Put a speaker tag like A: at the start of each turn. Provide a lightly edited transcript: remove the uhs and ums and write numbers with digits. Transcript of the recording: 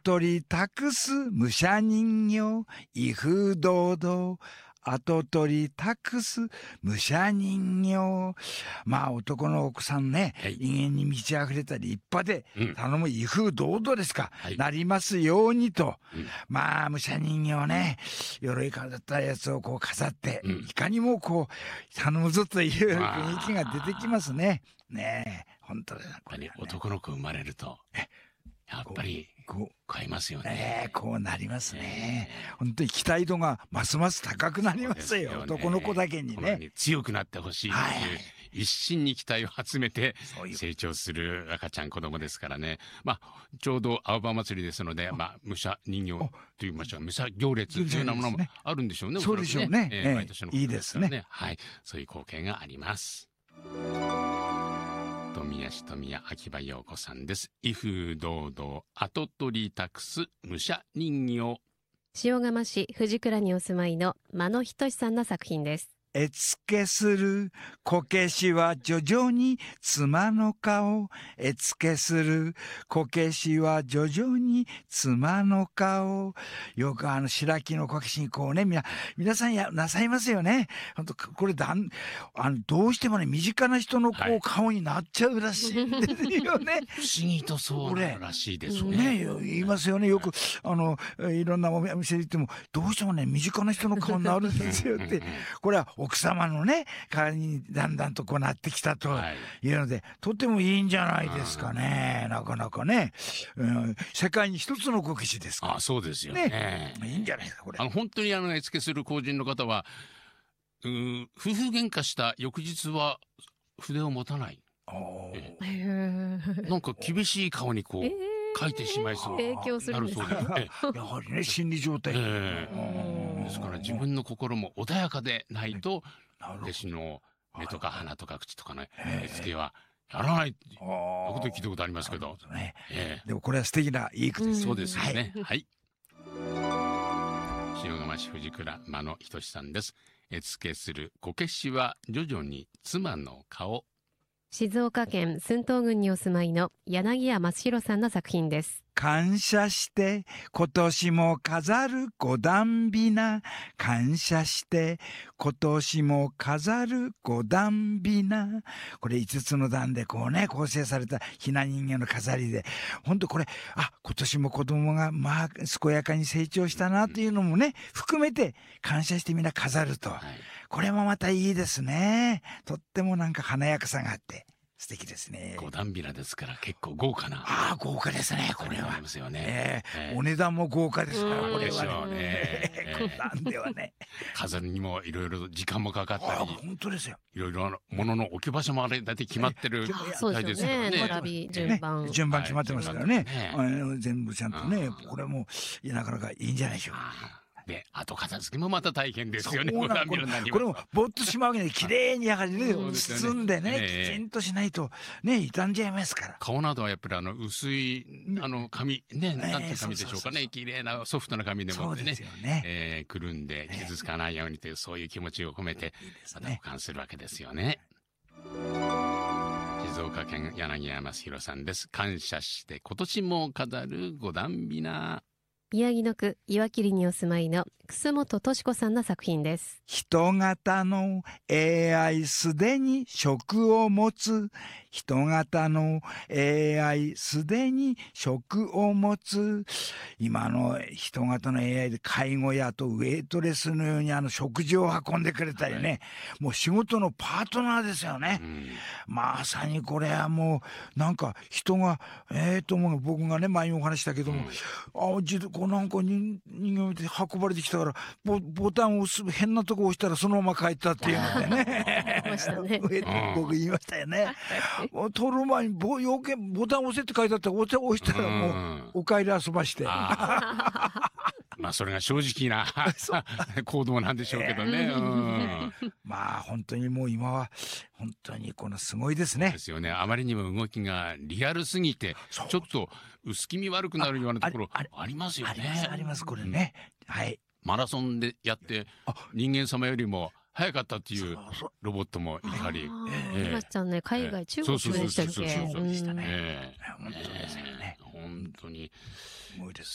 A: 取り託す武者人形、威風堂々。跡取り託す武者人形。まあ男の奥さんね、
B: はい、
A: 威厳に満ち溢れた立派で、頼む威風堂々ですか、
B: はい、
A: なりますようにと、まあ武者人形ね、鎧飾ったやつをこう飾って、いかにもこう頼むぞという雰囲気が出てきますね。ねえ、本当だ、
B: これ、ね、男の子生まれるとやっぱり買いますよね。
A: こうなりますね。本当に期待度がますます高くなりますよ。男の子だけにね。
B: 強くなってほしいという一心に期待を集めて成長する赤ちゃん子供ですからね。まあちょうど青葉祭りですので、まあ武者人形といいましょう、武者行列というようなものもあるんでしょうね。
A: そうでしょうね。
B: 毎年の
A: いいですね。
B: はい、そういう光景があります。富谷秋葉陽子さんです。威風堂々跡取り託す武者人形。
C: 塩釜市藤倉にお住まいの間野仁さんの作品です。
A: 絵付けするこけしは徐々に妻の顔。絵付けするこけしは徐々に妻の顔。よく白木のこけしにこうね、皆さんなさいますよね。本当これどうしてもね、身近な人のこう顔になっちゃうらしいんですよね。
B: 不思議とそうなるらしいですね。
A: 言いますよね。よくいろんなお店に行ってもどうしてもね、身近な人の顔になるんですよって。これは奥様のね、代わりにだんだんとこうなってきたというので、とってもいいんじゃないですかね。なかなかね、世界に一つのこけしですから。
B: そうですよね。
A: いいんじゃないですかこれ。
B: 本当に絵付けする工人の方は夫婦喧嘩した翌日は筆を持たない。なんか厳しい顔にこう描いてしまいそう
C: 影響するんですね。
A: やはりね、心理状態。
B: ですから自分の心も穏やかでないと弟子の目とか鼻とか口とかの絵付けはやらないっていうことを聞いたことありますけど。
A: でもこれは素敵ないい句です。
B: そうですよね。はい。塩釜市藤倉間野仁さんです。絵付けするこけしは徐々に妻の顔。
C: 静岡県駿東郡にお住まいの柳家正弘さんの作品です。
A: 感謝して今年も飾る五段びな。感謝して今年も飾る五段びな。これ5つの段でこうね、構成されたひな人形の飾りで、本当これ今年も子供がまあ健やかに成長したなというのもね含めて感謝してみんな飾ると、これもまたいいですね。とってもなんか華やかさがあって素敵ですね。
B: 五段びなですから結構豪華な。
A: 豪華ですね、これは。
B: ありますよね。
A: お値段も豪華ですから、これは
B: ね。
A: こんなんではね。
B: 飾るにもいろいろ時間もかかったり。
A: 本当ですよ。
B: いろいろものの置き場所もあれだって決まってる。
C: そうですよね。並び順番。
A: 順番決まってますからね。全部ちゃんとね、これもなかなかいいんじゃないでしょうか。
B: で、後片付けもまた大変ですよね。
A: これもぼっとしまうわけで綺麗にやはりね包んでね、きちんとしないとね傷んじゃいますから。
B: 顔などはやっぱり薄い紙ね、なんて紙でしょうかね、綺麗なソフトな紙でもってね、くるんで傷つかないようにというそういう気持ちを込めてまた保管するわけですよね。静岡県柳家正弘さんです。感謝して今年も飾る五段びな。
C: 宮城野区岩切にお住まいの楠本敏子さんの作品です。
A: 人型の AI すでに職を持つ。人型の AI すでに職を持つ。今の人型の AI で介護やとウェイトレスのように食事を運んでくれたりね、もう仕事のパートナーですよね。まさにこれはもうなんか人が僕がね前にお話したけども、こうなんか人形で運ばれてきたからボタンを押す変なとこ押したらそのまま帰ったっていうのでね僕言いましたよね。取る前に余計ボタン押せって書いてあったら押したらもうお帰り遊ばして
B: まあそれが正直な行動なんでしょうけどね。
A: まあ本当にもう今は本当にすごいですね。
B: ですよね。あまりにも動きがリアルすぎてちょっと薄気味悪くなるようなところありますよね。
A: ありますこれね。はい。
B: マラソンでやって人間様よりも早かったっていうロボットもいたり。
C: いましたね。海外中国でしたっけ。
A: そうでしたね。本当ですよね。
B: 本当に
A: すごいです。